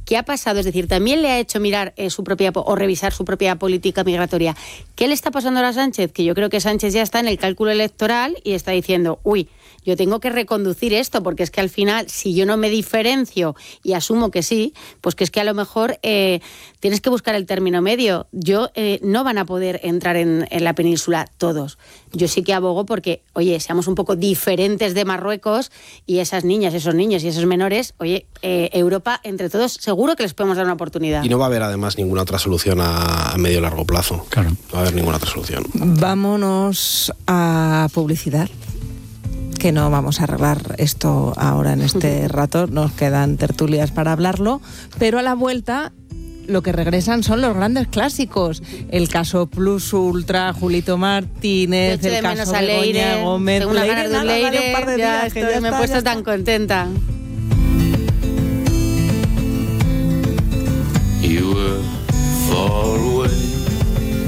¿Qué ha pasado? Es decir, también le ha hecho mirar su propia o revisar su propia política migratoria. ¿Qué le está pasando a Sánchez? Que yo creo que Sánchez ya está en el cálculo electoral y está diciendo, yo tengo que reconducir esto, porque es que al final, si yo no me diferencio y asumo que sí, pues que es que a lo mejor tienes que buscar el término medio. No van a poder entrar en la península todos. Yo sí que abogo porque, seamos un poco diferentes de Marruecos y esas niñas, esos niños y esos menores, Europa, entre todos, seguro que les podemos dar una oportunidad. Y no va a haber además ninguna otra solución a medio y largo plazo. Claro. No va a haber ninguna otra solución. Vámonos a publicidad, que no vamos a arreglar esto ahora en este rato, nos quedan tertulias para hablarlo, pero a la vuelta lo que regresan son los grandes clásicos. El caso Plus Ultra, Julito Martínez, el caso de Begoña Gómez. Tengo una ganas de un Leire, me he puesto tan contenta. You were far away.